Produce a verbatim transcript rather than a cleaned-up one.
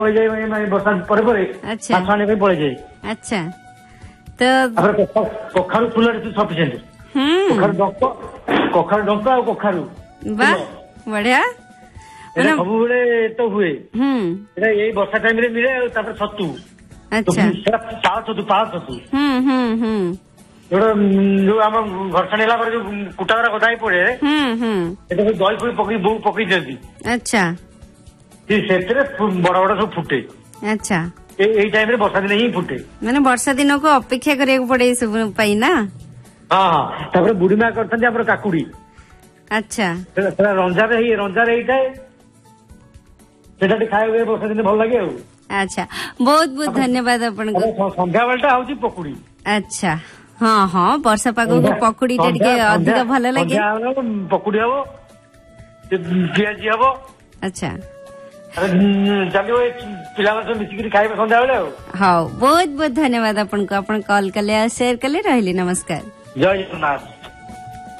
पड़े जाए बर्षा पर अच्छा माछ आने पड़े जाए। अच्छा तो कखारू फुल सफिसीयंट कखारू डंक कखारू डंक आ कखारू वाह बढ़िया सब तो हुए यही वर्षा टाइम रे मिले छतु। अच्छा पाଳ ଛତୁ ପାଳ ଛତୁ ହୁଁ ହୁଁ ହୁଁ ଯୋଉ ଆମ ଘର୍ଷଣ ହେଲା ପରେ ଯୋଉ କୁଟାଗୁରା ଗଦା ହେଇ ପଡେ ସେଟା ଦହି ଫୁଳି ପକେଇ ବୋଉ ପକେଇ ଦିଅନ୍ତି। ଆଚ୍ଛା ସେଥିରେ ବଡ ବଡ ସବୁ ଫୁଟେ। ଆଚ୍ଛା ଏଇ ଟାଇମ ରେ ବର୍ଷା ଦିନେ ହିଁ ଫୁଟେ। ମାନେ ବର୍ଷା ଦିନକୁ ଅପେକ୍ଷା କରିବାକୁ ପଡେ ଏ ସବୁ ପାଇଁ ନା। ହଁ ହଁ ତାପରେ ବୁଢୀ ମା କରିଥାନ୍ତି ଆମର କାକୁଡି। ଆଚ୍ଛା ସେଟା ରଞ୍ଜାରେ ହେଇ ରଞ୍ଜାରେ ହେଇଥାଏ ସେଟା ଟିକେ ଖାଇବାକୁ ବର୍ଷା ଦିନେ ଭଲ ଲାଗେ ଆଉ। ଆଚ୍ଛା ବହୁତ ବହୁତ ଧନ୍ୟବାଦ ଆପଣଙ୍କୁ। ସନ୍ଧ୍ୟା ବେଳଟା ହଉଛି ପକୁଡି। ଆଚ୍ଛା ହଁ ହଁ ବର୍ଷା ପାଗକୁ ପକୁଡି ଟା ଟିକେ ଅଧିକ ଭଲ ଲାଗେ। ପକୁଡି ହବ ପିଆଜି ହବ। ଆଚ୍ଛା ଚାଲିବ ପିଲାମାନେ ସବୁ ମିଶିକିରି ଖାଇବେ ସନ୍ଧ୍ୟାବେଳେ ଆଉ। ହଉ ବହୁତ ବହୁତ ଧନ୍ୟବାଦ ଆପଣଙ୍କୁ ଆପଣ କଲ୍ କଲେ ଆଉ ସେୟାର କଲେ ରହିଲି ନମସ୍କାର। ଜୟ ଜଗନ୍ନାଥ।